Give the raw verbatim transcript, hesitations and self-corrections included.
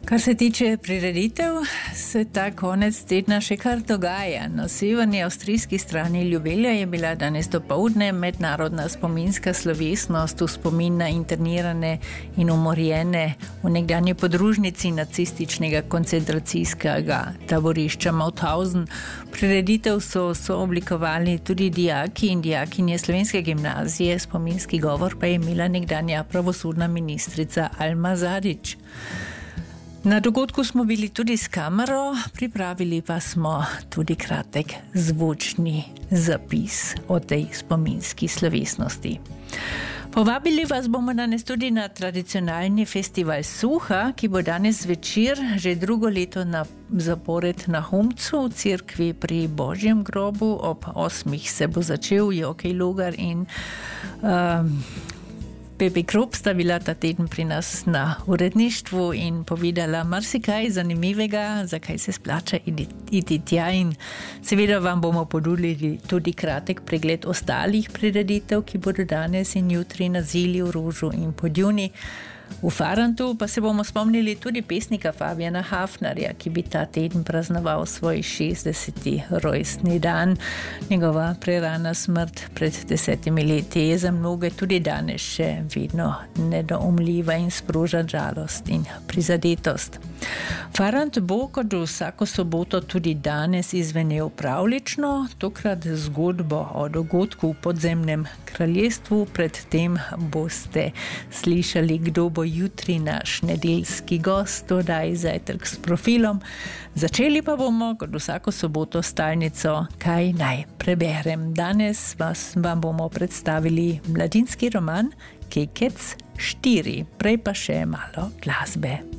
Kar se tiče prireditev, se ta konec tedna še kar dogaja. Na severni avstrijski strani Ljubelja je bila danes dopoldne mednarodna spominska slovesnost v spomin na internirane in umorjene v nekdanji podružnici nacističnega koncentracijskega taborišča Mauthausen. Prireditev so sooblikovali tudi dijaki in dijakinje Slovenske gimnazije, spominski govor pa je imela nekdanja pravosodna ministrica Alma Zarič. Na dogodku smo bili tudi s kamero, pripravili pa smo tudi kratek zvočni zapis o tej spominski slovesnosti. Povabili vas bomo danes tudi na tradicionalni festival Suha, ki bo danes zvečer že drugo leto na zapored na Humcu v cerkvi pri Božjem grobu. Ob osmih se bo začel. Jokej Logar in um, Pepe Krop sta bila ta teden pri nas na uredništvu in povedala marsikaj zanimivega, zakaj se splača iti tja, in seveda vam bomo ponudili tudi kratek pregled ostalih prireditev, ki bodo danes in jutri na Zilju, Rožu in Podjuni. V Farantu pa se bomo spomnili tudi pesnika Fabijana Hafnerja, ki bi ta teden praznoval svoj šestdeseti rojstni dan. Njegova prerana smrt pred desetimi leti je za mnoge tudi danes še vedno nedoumljiva in sproža žalost in prizadetost. Farant bo kot vsako soboto tudi danes izvenel pravlično, tokrat zgodbo o dogodku v podzemnem kraljestvu. Predtem boste slišali, kdo bo jutri naš nedeljski gost, oddaji Zajtrk s profilom. Začeli pa bomo kot vsako soboto stalnico Kaj naj preberem. Danes vas, vam bomo predstavili mladinski roman Kekec štiri, prej pa še malo glasbe.